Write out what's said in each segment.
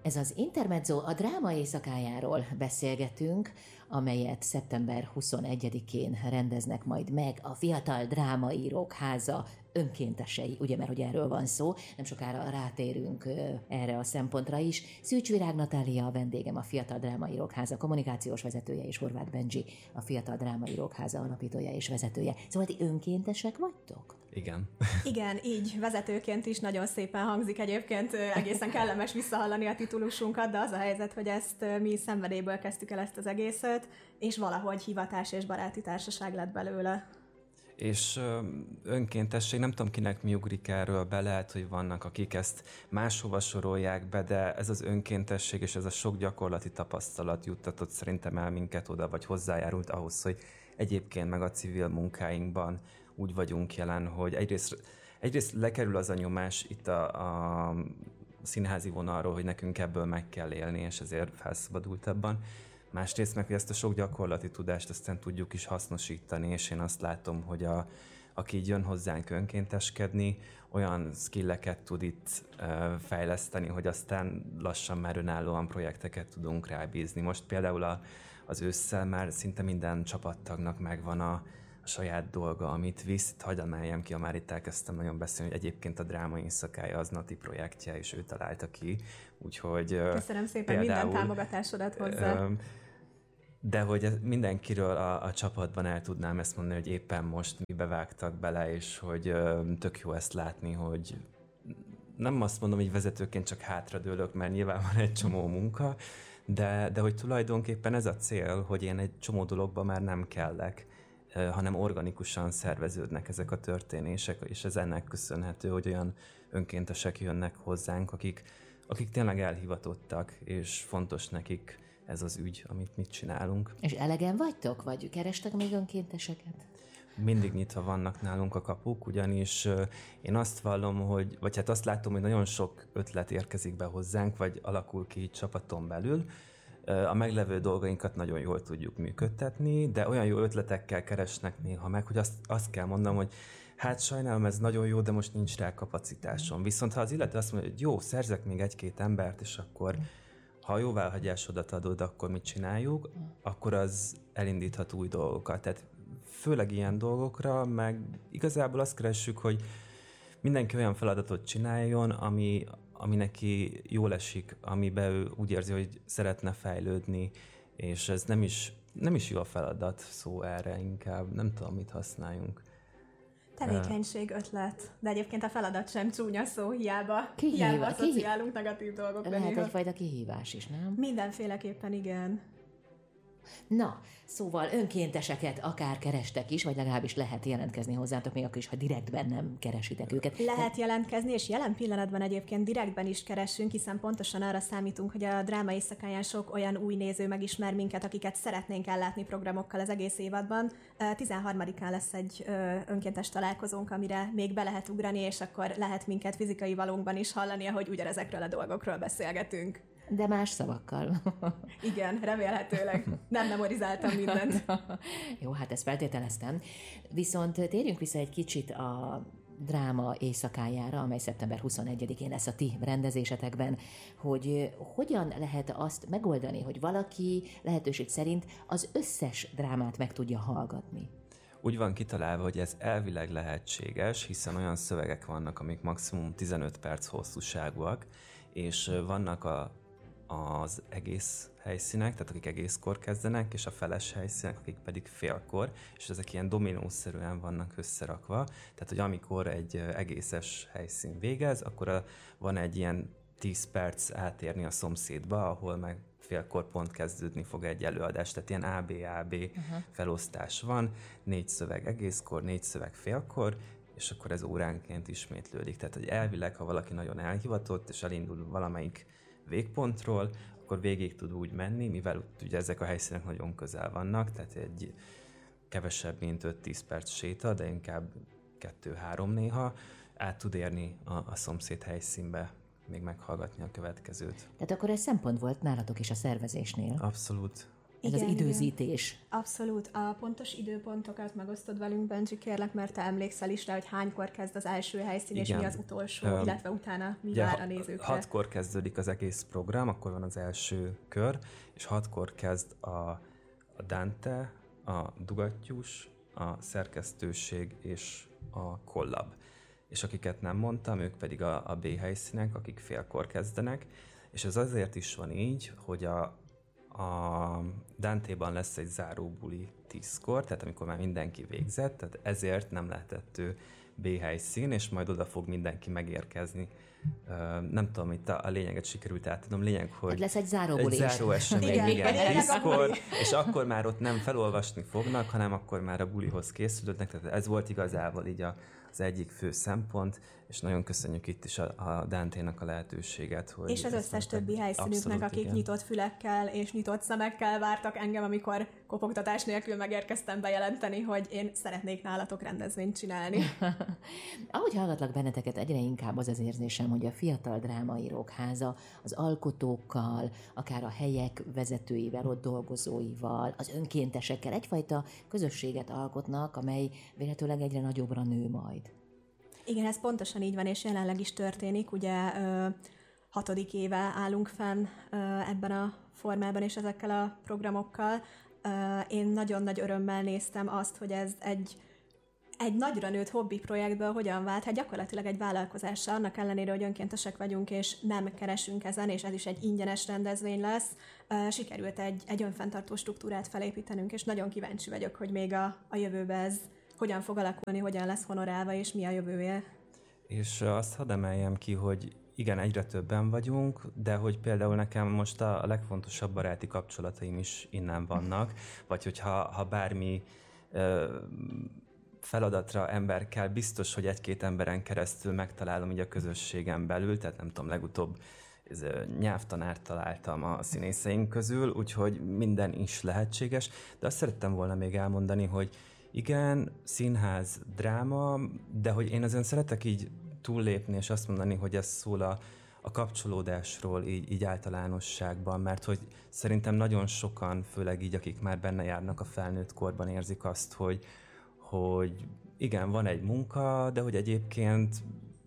Ez az Intermezzo, a dráma éjszakájáról beszélgetünk, amelyet szeptember 21-én rendeznek majd meg a Fiatal Drámaírók Háza önkéntesei, ugye, mert hogy erről van szó, nem sokára rátérünk erre a szempontra is. Szűcs Virág Natália a vendégem, a Fiatal Drámaírók Háza kommunikációs vezetője, és Horváth Bendzsi, a Fiatal Drámaírók Háza alapítója és vezetője. Szóval ti önkéntesek vagytok? Igen. Igen, így vezetőként is nagyon szépen hangzik egyébként, egészen kellemes visszahallani a titulusunkat, de az a helyzet, hogy ezt mi szenvedélyből kezdtük el ezt az egészet, és valahogy hivatás és baráti társaság lett belőle. És önkéntesség, nem tudom kinek mi ugrik erről be, lehet, hogy vannak, akik ezt máshova sorolják be, de ez az önkéntesség és ez a sok gyakorlati tapasztalat juttatott szerintem el minket oda, vagy hozzájárult ahhoz, hogy egyébként meg a civil munkáinkban úgy vagyunk jelen, hogy egyrészt lekerül az a nyomás itt a színházi vonalról, hogy nekünk ebből meg kell élni, és ezért felszabadultabban. Másrészt meg, hogy ezt a sok gyakorlati tudást aztán tudjuk is hasznosítani, és én azt látom, hogy aki így jön hozzánk önkénteskedni, olyan skilleket tud itt fejleszteni, hogy aztán lassan már önállóan projekteket tudunk rábízni. Most például az ősszel már szinte minden csapattagnak megvan a saját dolga, amit visz. Hadd emeljem ki, már itt elkezdtem nagyon beszélni, hogy egyébként a Dráma Éjszakája az Nati projektje, és ő találta ki. Úgyhogy köszönöm szépen minden támogatásodat hozzá. De hogy mindenkiről a csapatban el tudnám ezt mondani, hogy éppen most mi bevágtak bele, és hogy tök jó ezt látni, hogy nem azt mondom, hogy vezetőként csak hátradőlök, mert nyilván van egy csomó munka, de hogy tulajdonképpen ez a cél, hogy én egy csomó dologban már nem kellek, hanem organikusan szerveződnek ezek a történések, és ez ennek köszönhető, hogy olyan önkéntesek jönnek hozzánk, akik tényleg elhivatottak, és fontos nekik ez az ügy, amit mit csinálunk. És elegen vagytok, vagy kerestek még önkénteseket? Mindig nyitva vannak nálunk a kapuk, ugyanis én azt vallom, vagy hát azt látom, hogy nagyon sok ötlet érkezik be hozzánk, vagy alakul ki csapaton belül. A meglevő dolgainkat nagyon jól tudjuk működtetni, de olyan jó ötletekkel keresnek néha meg, hogy azt kell mondanom, hogy hát sajnálom, ez nagyon jó, de most nincs rá kapacitásom. Viszont ha az illető azt mondja, hogy jó, szerzek még egy-két embert, és akkor ha a jóváhagyásodat adod, akkor mit csináljuk, akkor az elindíthat új dolgokat. Tehát főleg ilyen dolgokra, meg igazából azt keressük, hogy mindenki olyan feladatot csináljon, ami neki jól esik, amiben ő úgy érzi, hogy szeretne fejlődni, és ez nem is jó a feladat szó erre, inkább nem tudom, mit használjunk. Tevékenység, ötlet. De egyébként a feladat sem csúnya szó, hiába asszociálunk negatív dolgokra. Lehet egyfajta kihívás is, nem? Mindenféleképpen igen. Na, szóval önkénteseket akár kerestek is, vagy legalábbis lehet jelentkezni hozzátok, még akkor is, ha direktben nem keresitek őket. Lehet jelentkezni, és jelen pillanatban egyébként direktben is keresünk, hiszen pontosan arra számítunk, hogy a Dráma Éjszakáján sok olyan új néző megismer minket, akiket szeretnénk ellátni programokkal az egész évadban. 13-án lesz egy önkéntes találkozónk, amire még be lehet ugrani, és akkor lehet minket fizikai valónkban is hallani, ahogy ugyanezekről a dolgokról beszélgetünk. De más szavakkal. Igen, remélhetőleg. Nem memorizáltam mindent. Jó, hát ezt feltételeztem. Viszont térjünk vissza egy kicsit a Dráma Éjszakájára, amely szeptember 21-én lesz a ti rendezésetekben, hogy hogyan lehet azt megoldani, hogy valaki lehetőség szerint az összes drámát meg tudja hallgatni. Úgy van kitalálva, hogy ez elvileg lehetséges, hiszen olyan szövegek vannak, amik maximum 15 perc hosszúságúak, és vannak az egész helyszínek, tehát akik egészkor kezdenek, és a feles helyszínek, akik pedig félkor, és ezek ilyen dominószerűen vannak összerakva, tehát hogy amikor egy egészes helyszín végez, akkor van egy ilyen 10 perc átérni a szomszédba, ahol meg félkor pont kezdődni fog egy előadás, tehát ilyen AB felosztás van, 4 szöveg egészkor, 4 szöveg félkor, és akkor ez óránként ismétlődik. Tehát, hogy elvileg, ha valaki nagyon elhivatott, és elindul valamelyik végpontról, akkor végig tud úgy menni, mivel ugye ezek a helyszínek nagyon közel vannak, tehát egy kevesebb, mint 5-10 perc séta, de inkább 2-3 néha, át tud érni a szomszéd helyszínbe, még meghallgatni a következőt. Tehát akkor ez szempont volt nálatok is a szervezésnél? Abszolút. ez az időzítés. Igen. Abszolút. A pontos időpontokat megosztod velünk, Benji, kérlek, mert te emlékszel is rá, hogy hánykor kezd az első helyszín, és mi az utolsó, illetve utána mi vár a nézőkre. 6-kor kezdődik az egész program, akkor van az első kör, és 6-kor kezd a Dante, a Dugattyús, a szerkesztőség és a Kollab. És akiket nem mondtam, ők pedig a B helyszínek, akik félkor kezdenek, és ez azért is van így, hogy a Dante-ban lesz egy záróbuli 10-kor, tehát amikor már mindenki végzett, tehát ezért nem lehetett ő B helyszín, és majd oda fog mindenki megérkezni. Nem tudom, itt a lényeget sikerült átadnom. Lényeg, hogy hát lesz egy záróbuli egy záró esemény, igen, 10-kor, és akkor már ott nem felolvasni fognak, hanem akkor már a bulihoz készülődnek, tehát ez volt igazából így az egyik fő szempont, és nagyon köszönjük itt is a Dante-nak a lehetőséget. Hogy és az összes többi helyszínüknek, akik igen. nyitott fülekkel és nyitott szemekkel vártak engem, amikor kopogtatás nélkül megérkeztem bejelenteni, hogy én szeretnék nálatok rendezvényt csinálni. Ahogy hallgatlak benneteket, egyre inkább az érzésem, hogy a Fiatal Drámaírók Háza az alkotókkal, akár a helyek vezetőivel, ott dolgozóival, az önkéntesekkel egyfajta közösséget alkotnak, amely véletőleg egyre nagyobbra nő majd. Igen, ez pontosan így van, és jelenleg is történik. Ugye 6. éve állunk fenn ebben a formában és ezekkel a programokkal. Én nagyon nagy örömmel néztem azt, hogy ez egy nagyra nőtt hobbi projektből hogyan vált, hát gyakorlatilag egy vállalkozással, annak ellenére, hogy önkéntesek vagyunk, és nem keresünk ezen, és ez is egy ingyenes rendezvény lesz, sikerült egy önfenntartó struktúrát felépítenünk, és nagyon kíváncsi vagyok, hogy még a jövőben ez hogyan fog alakulni, hogyan lesz honorálva, és mi a jövője. És azt hadd emeljem ki, hogy igen, egyre többen vagyunk, de hogy például nekem most a legfontosabb baráti kapcsolataim is innen vannak, vagy hogyha bármi feladatra ember kell, biztos, hogy egy-két emberen keresztül megtalálom így a közösségen belül, tehát nem tudom, legutóbb nyelvtanárt találtam a színészeink közül, úgyhogy minden is lehetséges, de azt szerettem volna még elmondani, hogy igen, színház, dráma, de hogy én ezen szeretek így túllépni, és azt mondani, hogy ez szól a kapcsolódásról így általánosságban, mert hogy szerintem nagyon sokan, főleg így, akik már benne járnak a felnőtt korban, érzik azt, hogy igen, van egy munka, de hogy egyébként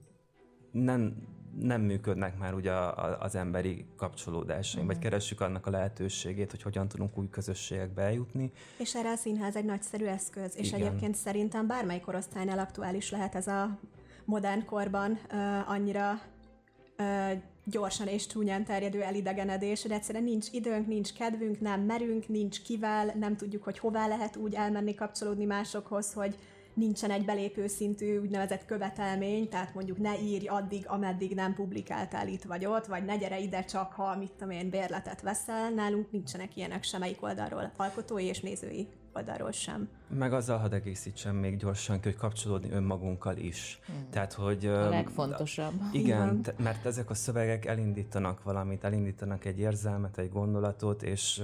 nem működnek már ugye az emberi kapcsolódásaink, vagy keressük annak a lehetőségét, hogy hogyan tudunk új közösségekbe eljutni. És erre a színház egy nagyszerű eszköz, és igen. Egyébként szerintem bármely korosztálynál aktuális lehet ez a modern korban annyira gyorsan és csúnyán terjedő elidegenedés, de egyszerűen nincs időnk, nincs kedvünk, nem merünk, nincs kivel, nem tudjuk, hogy hová lehet úgy elmenni, kapcsolódni másokhoz, hogy nincsen egy belépő szintű úgynevezett követelmény, tehát mondjuk ne írj addig, ameddig nem publikáltál itt vagy ott, vagy ne gyere ide csak, ha mit tudom én, bérletet veszel. Nálunk nincsenek ilyenek semmelyik oldalról, alkotói és nézői oldalról sem. Meg azzal hadd egészítsem még gyorsan, hogy kapcsolódni önmagunkkal is. Tehát, hogy a legfontosabb. Igen, mert ezek a szövegek elindítanak valamit, elindítanak egy érzelmet, egy gondolatot, és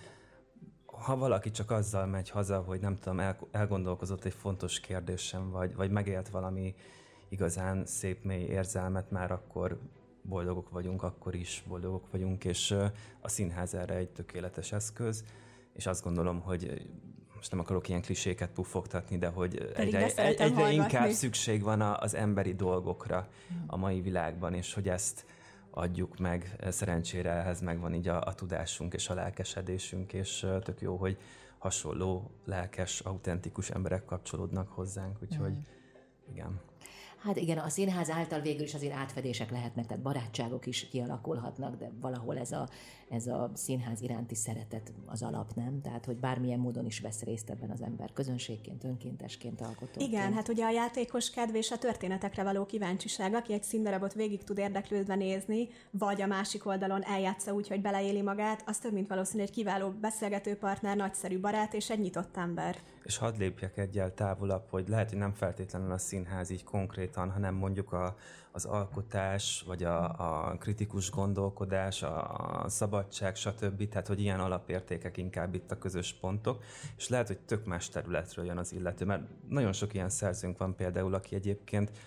ha valaki csak azzal megy haza, hogy nem tudom, elgondolkozott egy fontos kérdésem, vagy megélt valami igazán szép, mély érzelmet, már akkor boldogok vagyunk, akkor is boldogok vagyunk, és a színház erre egy tökéletes eszköz, és azt gondolom, hogy most nem akarok ilyen kliséket puffogtatni, de hogy egyre inkább szükség van az emberi dolgokra a mai világban, és hogy ezt adjuk meg. Szerencsére ehhez megvan így a tudásunk és a lelkesedésünk, és tök jó, hogy hasonló, lelkes, autentikus emberek kapcsolódnak hozzánk, úgyhogy igen. Hát igen, a színház által végül is azért átfedések lehetnek, tehát barátságok is kialakulhatnak, de valahol ez a színház iránti szeretet az alap, nem? Tehát, hogy bármilyen módon is vesz részt ebben az ember, közönségként, önkéntesként, alkotóként. Igen, hát ugye a játékos kedv és a történetekre való kíváncsiság, aki egy színdarabot végig tud érdeklődve nézni, vagy a másik oldalon eljátsza úgy, hogy beleéli magát, az több mint valószínű, egy kiváló beszélgetőpartner, nagyszerű barát és egy nyitott ember. És hadd lépjek egyel távolabb, hogy lehet, hogy nem feltétlenül a színház így konkrétan, hanem mondjuk az alkotás, vagy a kritikus gondolkodás, a szabadság, stb. Tehát, hogy ilyen alapértékek inkább itt a közös pontok, és lehet, hogy tök más területről jön az illető, mert nagyon sok ilyen szerzőnk van például, aki egyébként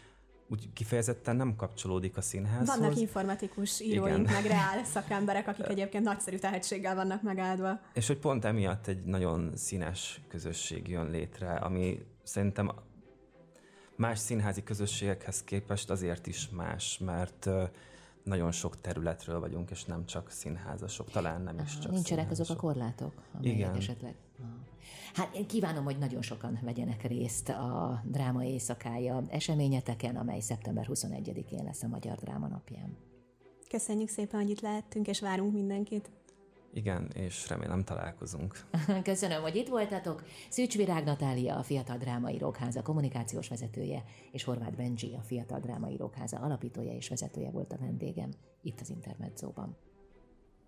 úgy kifejezetten nem kapcsolódik a színházhoz. Vannak informatikus íróink, meg reál szakemberek, akik egyébként nagyszerű tehetséggel vannak megáldva. És hogy pont emiatt egy nagyon színes közösség jön létre, ami szerintem más színházi közösségekhez képest azért is más, mert nagyon sok területről vagyunk, és nem csak színházasok, talán nem is csak nincsenek színházasok. azok a korlátok, amelyek esetleg... Hát én kívánom, hogy nagyon sokan vegyenek részt a Dráma éjszakája eseményeteken, amely szeptember 21-én lesz a Magyar Dráma Napján. Köszönjük szépen, hogy itt lehettünk, és várunk mindenkit. Igen, és remélem találkozunk. Köszönöm, hogy itt voltatok. Szűcs Virág Natália, a Fiatal Drámaírók Háza kommunikációs vezetője, és Horváth Bendzsi, a Fiatal Drámaírók Háza alapítója és vezetője volt a vendégem itt az Intermedzóban.